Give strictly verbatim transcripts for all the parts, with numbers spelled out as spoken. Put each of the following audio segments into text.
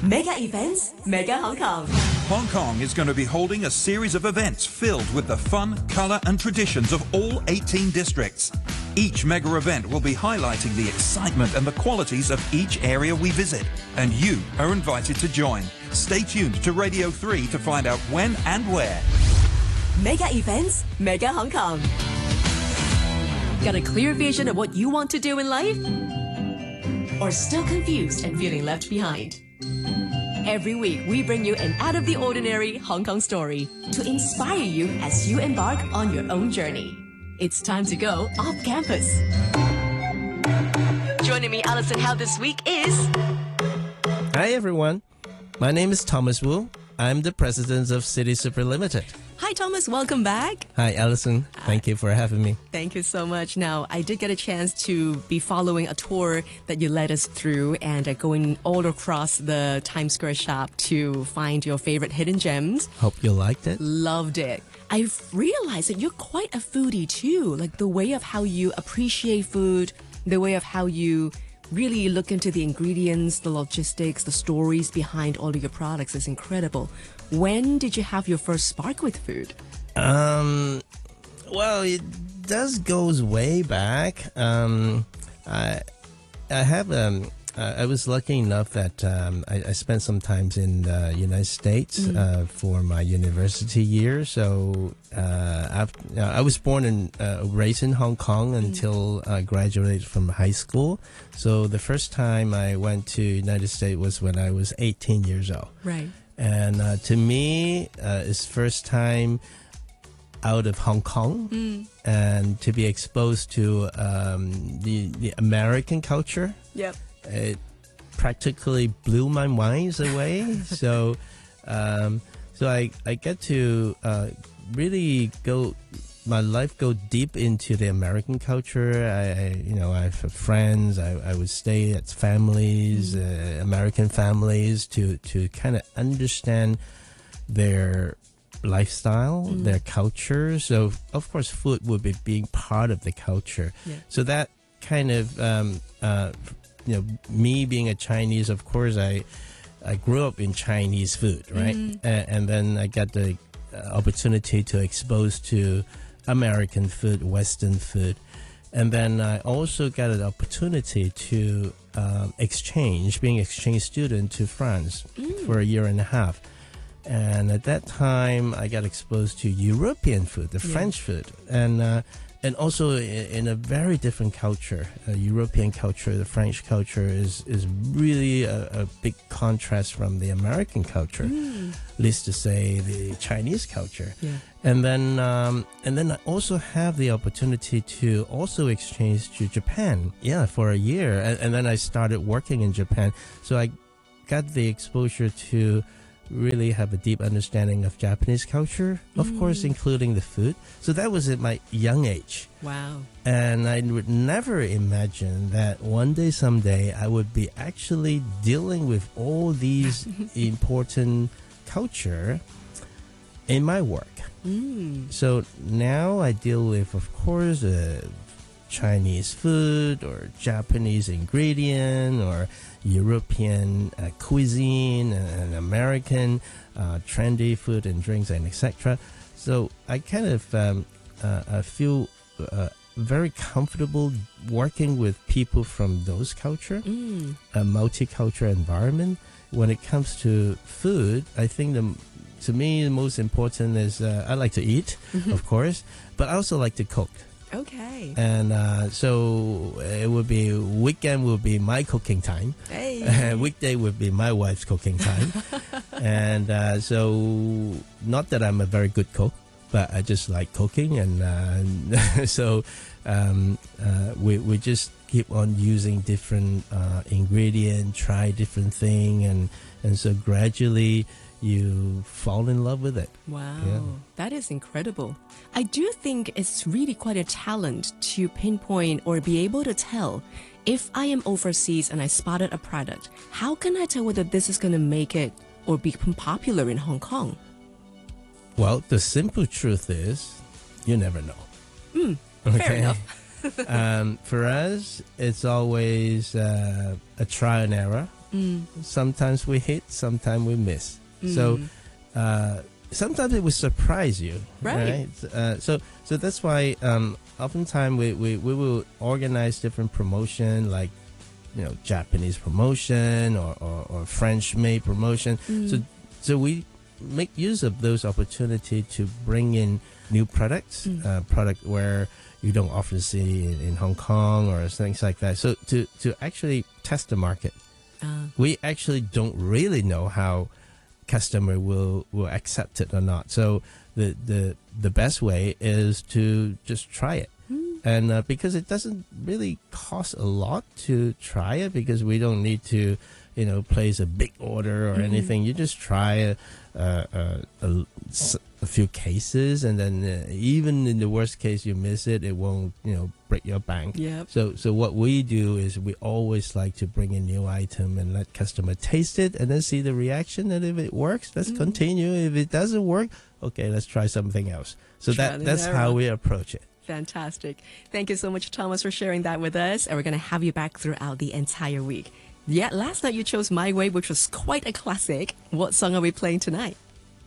Mega events, Mega Hong Kong. Hong Kong is going to be holding a series of events filled with the fun, colour and traditions of all eighteen districts. Each mega event will be highlighting the excitement and the qualities of each area we visit. And you are invited to join. Stay tuned to Radio three to find out when and where. Mega events, Mega Hong Kong. Got a clear vision of what you want to do in life? Or still confused and feeling left behind? Every week, we bring you an out-of-the-ordinary Hong Kong story to inspire you as you embark on your own journey. It's time to go off campus. Joining me, Alison Howe, this week is... Hi, everyone. My name is Thomas Wu. I'm the president of City Super Limited. Hi, Thomas. Welcome back. Hi, Alison. Thank you for having me. Thank you so much. Now, I did get a chance to be following a tour that you led us through and uh, going all across the Times Square shop to find your favorite hidden gems. Hope you liked it. Loved it. I've realized that you're quite a foodie too. Like the way of how you appreciate food, the way of how you really look into the ingredients, the logistics, the stories behind all of your products is incredible. When did you have your first spark with food? Um, well, it does goes way back. Um, I I have um. Uh, I was lucky enough that um, I, I spent some time in the United States mm. uh, for my university year. So uh, after, uh, I was born and uh, raised in Hong Kong mm. until I graduated from high school. So the first time I went to United States was when I was eighteen years old. Right. And uh, to me, uh, it's first time out of Hong Kong mm. and to be exposed to um, the the American culture. Yep. It practically blew my mind away. so, um, so I I get to uh, really go my life go deep into the American culture. I, I you know I have friends. I, I would stay at families, uh, American families, to to kind of understand their lifestyle, mm. their culture. So of course, food would be being part of the culture. Yeah. So that kind of um, uh, you know, me being a Chinese, of course, I I grew up in Chinese food, right? Mm. And, and then I got the opportunity to expose to American food, Western food. And then I also got an opportunity to um, exchange, being exchange student to France mm. for a year and a half. And at that time, I got exposed to European food, the yeah. French food. And uh, And also in a very different culture, a European culture, the French culture is, is really a, a big contrast from the American culture, mm. at least to say the Chinese culture. Yeah. And then um, and then I also have the opportunity to also exchange to Japan, yeah, for a year. And, and then I started working in Japan. So I got the exposure to really have a deep understanding of Japanese culture, of mm. course, including the food. So that was at my young age. Wow. And I would never imagine that one day, someday, I would be actually dealing with all these important culture in my work. Mm. So now I deal with, of course, uh, Chinese food or Japanese ingredient or European uh, cuisine and American uh, trendy food and drinks and et cetera. So I kind of um, uh, I feel uh, very comfortable working with people from those culture, mm. a multicultural environment. When it comes to food, I think the to me the most important is uh, I like to eat, mm-hmm. of course, but I also like to cook. Okay. And uh, so it would be weekend would be my cooking time. Hey. Uh, weekday would be my wife's cooking time. And uh, so not that I'm a very good cook, but I just like cooking. And uh, so um, uh, we, we just keep on using different uh, ingredients, try different thing. And, and so gradually you fall in love with it. Wow, yeah. That is incredible. I do think it's really quite a talent to pinpoint or be able to tell if I am overseas and I spotted a product, how can I tell whether this is going to make it or become popular in Hong Kong? Well, the simple truth is you never know. Mm, okay? Fair enough. um, for us, it's always uh, a trial and error. Mm. Sometimes we hit, sometimes we miss. Mm. So uh, sometimes it will surprise you, right? right? Uh, so so that's why um, oftentimes we, we, we will organize different promotion, like you know Japanese promotion or, or, or French made promotion. Mm. So so we make use of those opportunity to bring in new products, mm. uh, product where you don't often see in, in Hong Kong or things like that. So to, to actually test the market, uh. we actually don't really know how customer will, will accept it or not. So the, the, the best way is to just try it. Mm. And uh, because it doesn't really cost a lot to try it, because we don't need to, you know, place a big order or mm. anything. You just try a, a, a, a few cases, and then uh, even in the worst case you miss it, it won't, you know, break your bank. Yep. So so what we do is we always like to bring a new item and let customer taste it and then see the reaction, and if it works, let's mm. continue. If it doesn't work, okay, let's try something else. So try that that's how we approach it. Fantastic. Thank you so much, Thomas, for sharing that with us, and we're going to have you back throughout the entire week. Yeah, last night you chose My Way, which was quite a classic. What song are we playing tonight?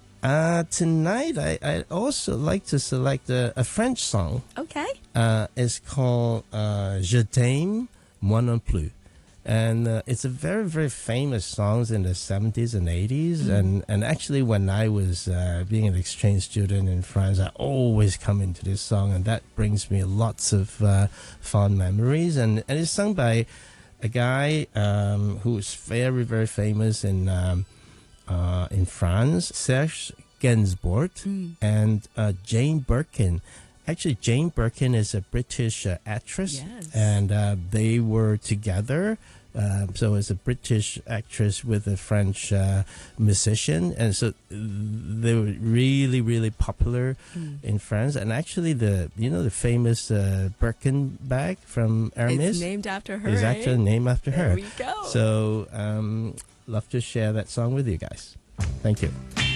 Uh, tonight, I, I also like to select a, a French song. Okay. Uh, it's called uh, Je t'aime, moi non plus. And uh, it's a very, very famous song in the seventies and eighties. Mm. And, and actually, when I was uh, being an exchange student in France, I always come into this song. And that brings me lots of uh, fond memories. And, and it's sung by a guy um, who is very, very famous in... Um, Uh, in France, Serge Gainsbourg mm. and uh, Jane Birkin. Actually, Jane Birkin is a British uh, actress, yes. and uh, they were together. Uh, so it's a British actress with a French uh, musician, and so they were really, really popular mm. in France. And actually, the you know the famous uh, Birkin bag from Hermes, it's named after her. Is actually named after there her. There we go. So. Um, Love to share that song with you guys. Thank you.